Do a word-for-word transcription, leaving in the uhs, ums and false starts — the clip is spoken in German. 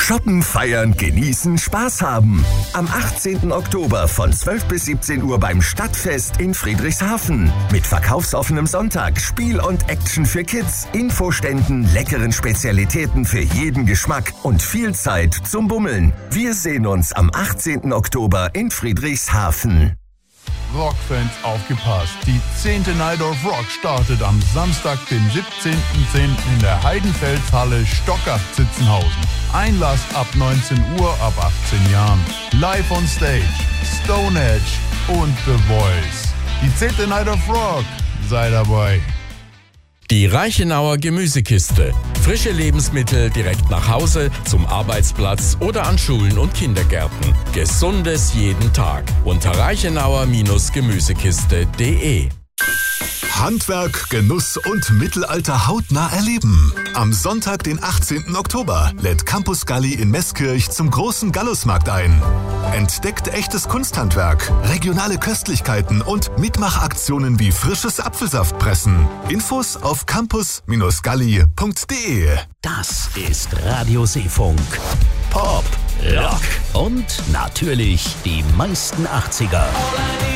Shoppen, feiern, genießen, Spaß haben. Am achtzehnten Oktober von zwölf bis siebzehn Uhr beim Stadtfest in Friedrichshafen. Mit verkaufsoffenem Sonntag, Spiel und Action für Kids, Infoständen, leckeren Spezialitäten für jeden Geschmack und viel Zeit zum Bummeln. Wir sehen uns am achtzehnten Oktober in Friedrichshafen. Rockfans aufgepasst! Die zehnte Night of Rock startet am Samstag, den siebzehnten zehnten in der Heidenfelshalle Stockach-Zitzenhausen. Einlass ab neunzehn Uhr, ab achtzehn Jahren. Live on Stage, Stone Edge und The Voice. Die zehnte Night of Rock. Sei dabei. Die Reichenauer Gemüsekiste. Frische Lebensmittel direkt nach Hause, zum Arbeitsplatz oder an Schulen und Kindergärten. Gesundes jeden Tag. Unter reichenauer Gemüsekiste punkt de. Handwerk, Genuss und Mittelalter hautnah erleben. Am Sonntag, den achtzehnten Oktober, lädt Campus Galli in Meßkirch zum großen Gallusmarkt ein. Entdeckt echtes Kunsthandwerk, regionale Köstlichkeiten und Mitmachaktionen wie frisches Apfelsaftpressen. Infos auf campus Galli punkt de. Das ist Radio Seefunk. Pop, Rock und natürlich die meisten achtziger.